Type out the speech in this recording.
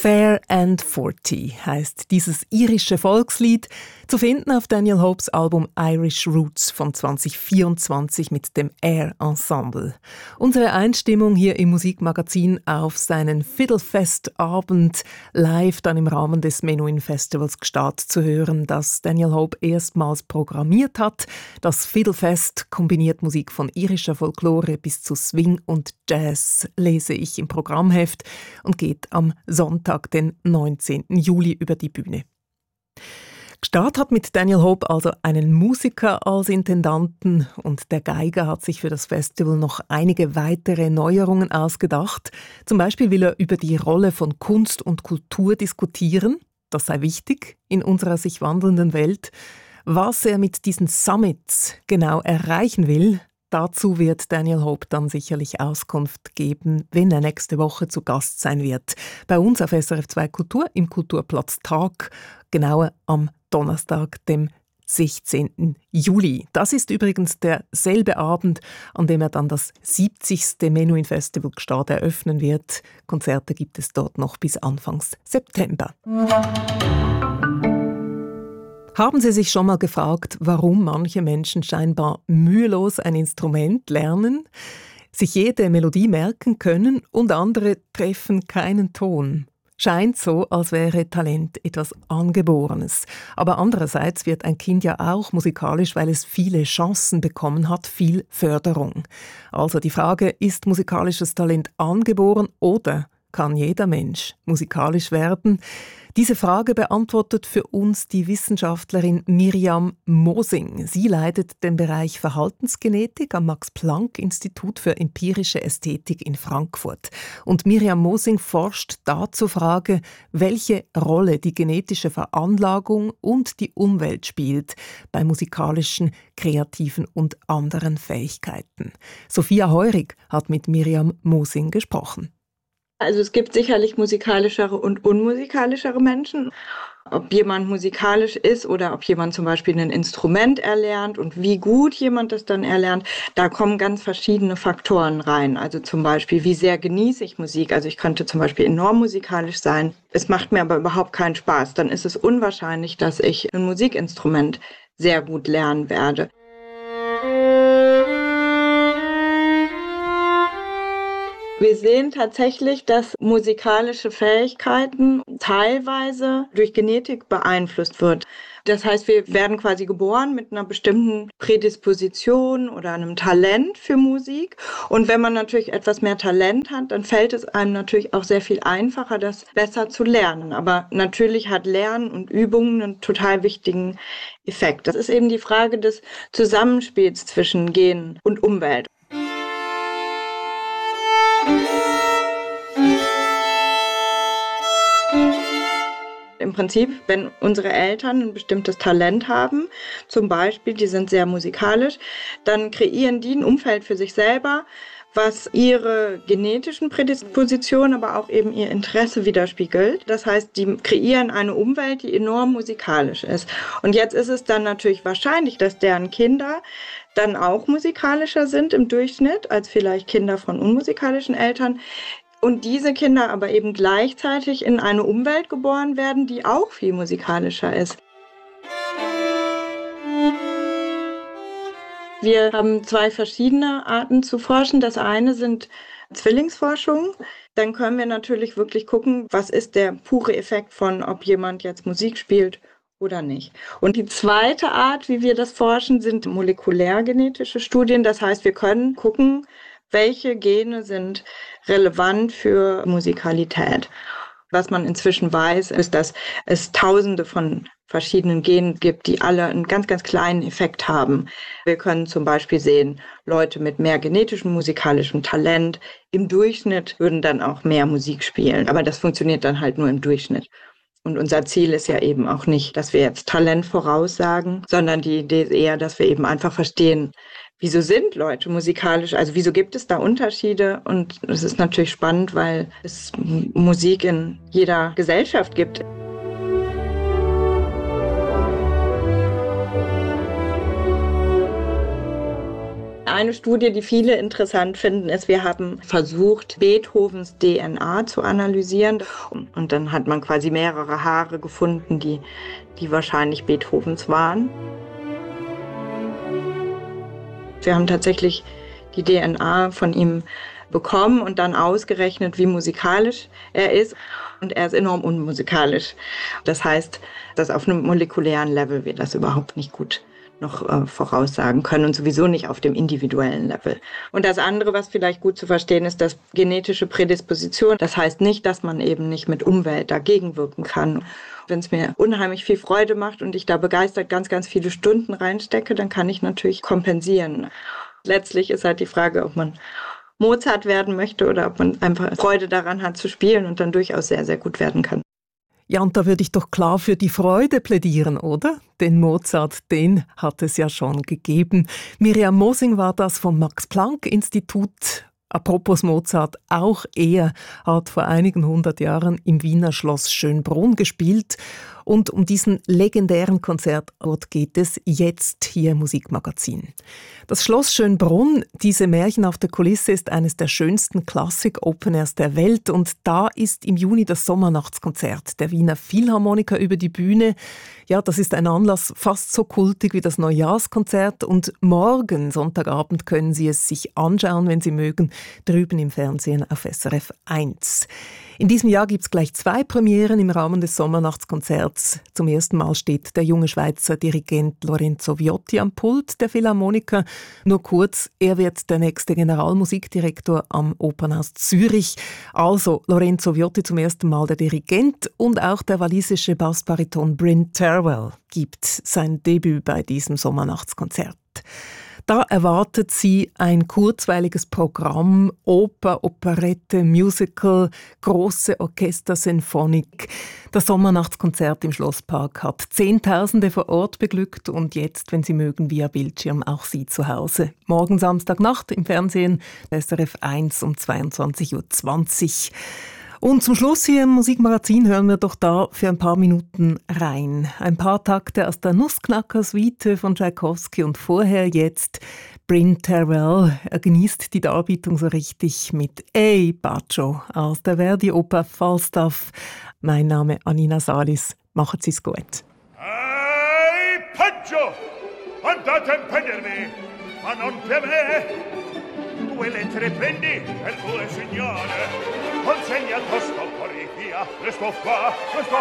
Fair and 40 heisst dieses irische Volkslied, zu finden auf Daniel Hopes Album Irish Roots von 2024 mit dem Air Ensemble. Unsere Einstimmung hier im Musikmagazin auf seinen Fiddlefest-Abend live dann im Rahmen des Menuhin Festivals Gstaad zu hören, das Daniel Hope erstmals programmiert hat. Das Fiddlefest kombiniert Musik von irischer Folklore bis zu Swing und Jazz, lese ich im Programmheft, und geht am Sonntag, den 19. Juli, über die Bühne. Gstaad hat mit Daniel Hope also einen Musiker als Intendanten, und der Geiger hat sich für das Festival noch einige weitere Neuerungen ausgedacht. Zum Beispiel will er über die Rolle von Kunst und Kultur diskutieren. Das sei wichtig in unserer sich wandelnden Welt. Was er mit diesen Summits genau erreichen will, dazu wird Daniel Hope dann sicherlich Auskunft geben, wenn er nächste Woche zu Gast sein wird. Bei uns auf SRF 2 Kultur im Kulturplatz Tag, genauer am Donnerstag, dem 16. Juli. Das ist übrigens derselbe Abend, an dem er dann das 70. Menuhin Festival Gstaad eröffnen wird. Konzerte gibt es dort noch bis Anfangs September. Haben Sie sich schon mal gefragt, warum manche Menschen scheinbar mühelos ein Instrument lernen, sich jede Melodie merken können und andere treffen keinen Ton? Scheint so, als wäre Talent etwas Angeborenes. Aber andererseits wird ein Kind ja auch musikalisch, weil es viele Chancen bekommen hat, viel Förderung. Also die Frage, ist musikalisches Talent angeboren oder kann jeder Mensch musikalisch werden? Diese Frage beantwortet für uns die Wissenschaftlerin Miriam Mosing. Sie leitet den Bereich Verhaltensgenetik am Max-Planck-Institut für empirische Ästhetik in Frankfurt. Und Miriam Mosing forscht da zur Frage, welche Rolle die genetische Veranlagung und die Umwelt spielt bei musikalischen, kreativen und anderen Fähigkeiten. Sophia Heurig hat mit Miriam Mosing gesprochen. Also es gibt sicherlich musikalischere und unmusikalischere Menschen. Ob jemand musikalisch ist oder ob jemand zum Beispiel ein Instrument erlernt und wie gut jemand das dann erlernt, da kommen ganz verschiedene Faktoren rein. Also zum Beispiel, wie sehr genieße ich Musik? Also ich könnte zum Beispiel enorm musikalisch sein, es macht mir aber überhaupt keinen Spaß. Dann ist es unwahrscheinlich, dass ich ein Musikinstrument sehr gut lernen werde. Wir sehen tatsächlich, dass musikalische Fähigkeiten teilweise durch Genetik beeinflusst wird. Das heißt, wir werden quasi geboren mit einer bestimmten Prädisposition oder einem Talent für Musik. Und wenn man natürlich etwas mehr Talent hat, dann fällt es einem natürlich auch sehr viel einfacher, das besser zu lernen. Aber natürlich hat Lernen und Übungen einen total wichtigen Effekt. Das ist eben die Frage des Zusammenspiels zwischen Gen und Umwelt. Im Prinzip, wenn unsere Eltern ein bestimmtes Talent haben, zum Beispiel, die sind sehr musikalisch, dann kreieren die ein Umfeld für sich selber, was ihre genetischen Prädispositionen, aber auch eben ihr Interesse widerspiegelt. Das heißt, die kreieren eine Umwelt, die enorm musikalisch ist. Und jetzt ist es dann natürlich wahrscheinlich, dass deren Kinder dann auch musikalischer sind im Durchschnitt als vielleicht Kinder von unmusikalischen Eltern. Und diese Kinder aber eben gleichzeitig in eine Umwelt geboren werden, die auch viel musikalischer ist. Wir haben zwei verschiedene Arten zu forschen. Das eine sind Zwillingsforschung. Dann können wir natürlich wirklich gucken, was ist der pure Effekt von, ob jemand jetzt Musik spielt oder nicht. Und die zweite Art, wie wir das forschen, sind molekulärgenetische Studien. Das heißt, wir können gucken, welche Gene sind relevant für Musikalität. Was man inzwischen weiß, ist, dass es Tausende von verschiedenen Genen gibt, die alle einen ganz, ganz kleinen Effekt haben. Wir können zum Beispiel sehen, Leute mit mehr genetischem musikalischem Talent im Durchschnitt würden dann auch mehr Musik spielen. Aber das funktioniert dann halt nur im Durchschnitt. Und unser Ziel ist ja eben auch nicht, dass wir jetzt Talent voraussagen, sondern die Idee ist eher, dass wir eben einfach verstehen, wieso sind Leute musikalisch, also wieso gibt es da Unterschiede? Und es ist natürlich spannend, weil es Musik in jeder Gesellschaft gibt. Eine Studie, die viele interessant finden, ist, wir haben versucht, Beethovens DNA zu analysieren. Und dann hat man quasi mehrere Haare gefunden, die wahrscheinlich Beethovens waren. Wir haben tatsächlich die DNA von ihm bekommen und dann ausgerechnet, wie musikalisch er ist. Und er ist enorm unmusikalisch. Das heißt, dass auf einem molekulären Level wir das überhaupt nicht gut noch voraussagen können und sowieso nicht auf dem individuellen Level. Und das andere, was vielleicht gut zu verstehen ist, dass genetische Prädisposition, das heißt nicht, dass man eben nicht mit Umwelt dagegen wirken kann. Wenn es mir unheimlich viel Freude macht und ich da begeistert ganz, ganz viele Stunden reinstecke, dann kann ich natürlich kompensieren. Letztlich ist halt die Frage, ob man Mozart werden möchte oder ob man einfach Freude daran hat zu spielen und dann durchaus sehr, sehr gut werden kann. Ja, und da würde ich doch klar für die Freude plädieren, oder? Den Mozart, den hat es ja schon gegeben. Miriam Mosing war das vom Max-Planck-Institut. Apropos Mozart, auch er hat vor einigen 100 Jahren im Wiener Schloss Schönbrunn gespielt. Und um diesen legendären Konzertort geht es jetzt hier im Musikmagazin. Das Schloss Schönbrunn, diese märchenhafte Kulisse, ist eines der schönsten Klassik-Open-Airs der Welt. Und da ist im Juni das Sommernachtskonzert der Wiener Philharmoniker über die Bühne. Ja, das ist ein Anlass fast so kultig wie das Neujahrskonzert. Und morgen, Sonntagabend, können Sie es sich anschauen, wenn Sie mögen, drüben im Fernsehen auf SRF 1. In diesem Jahr gibt es gleich 2 Premieren im Rahmen des Sommernachtskonzerts. Zum ersten Mal steht der junge Schweizer Dirigent Lorenzo Viotti am Pult der Philharmoniker. Nur kurz, er wird der nächste Generalmusikdirektor am Opernhaus Zürich. Also Lorenzo Viotti zum ersten Mal der Dirigent und auch der walisische Bassbariton Bryn Terwell gibt sein Debüt bei diesem Sommernachtskonzert. Da erwartet Sie ein kurzweiliges Programm, Oper, Operette, Musical, große Orchester-Sinfonik. Das Sommernachtskonzert im Schlosspark hat Zehntausende vor Ort beglückt und jetzt, wenn Sie mögen, via Bildschirm auch Sie zu Hause. Morgen Samstagnacht im Fernsehen, SRF 1 um 22.20 Uhr. Und zum Schluss hier im Musikmagazin hören wir doch da für ein paar Minuten rein. Ein paar Takte aus der Nussknacker-Suite von Tschaikowski und vorher jetzt Bryn Terwell. Er genießt die Darbietung so richtig mit «Ey, Bacio» aus der Verdi-Oper Falstaff. Mein Name Anina Salis. Machen Sie es gut. «Ey, Bacio! Andate a prendermi, ma non per me! 2 lettere prendi per 2 signore, consegna tosto, corri via, resto qua,